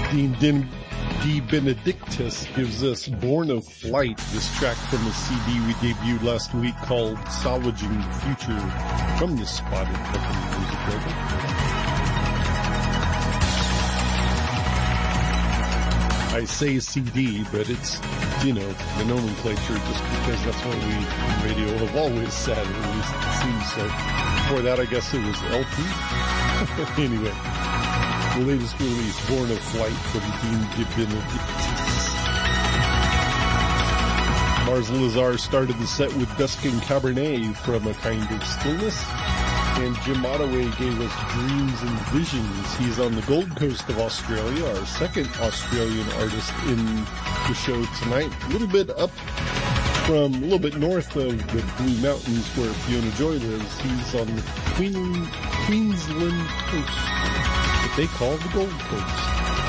Dean D. Benedictus gives us Born of Flight, this track from a CD we debuted last week called Salvaging the Future from the Spotted Company music label. I say CD, but it's, the nomenclature just because that's what we in radio have always said, at least it seems so. Before that, I guess it was LP. Anyway, the latest release, Born of Flight from Dean Benedictus. Mars Lazar started the set with Dusk and Cabernet from A Kind of Stillness. And Jim Ottaway gave us Dreams and Visions. He's on the Gold Coast of Australia, our second Australian artist in the show tonight. A little bit north of the Blue Mountains where Fiona Joy lives. He's on the Queensland coast, what they call the Gold Coast.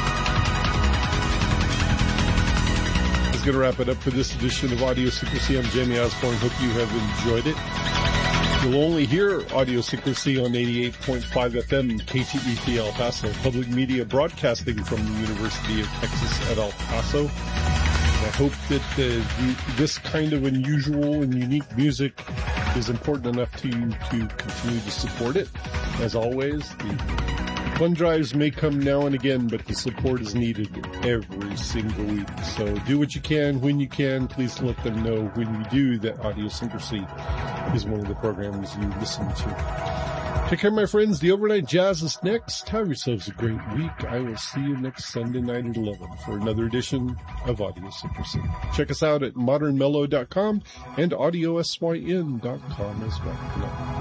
That's going to wrap it up for this edition of Audio Secrecy. I'm Jamie Osborne. Hope you have enjoyed it. You'll only hear Audio Secrecy on 88.5 FM, KTEP El Paso, public media broadcasting from the University of Texas at El Paso. And I hope that this kind of unusual and unique music is important enough to you to continue to support it. As always, the fund drives may come now and again, but the support is needed every single week. So do what you can when you can. Please let them know when you do that Audio Secrecy is one of the programs you listen to. Take care, my friends. The Overnight Jazz is next. Have yourselves a great week. I will see you next Sunday night at 11 for another edition of Audio Secrecy. Check us out at modernmellow.com and audiosyn.com as well.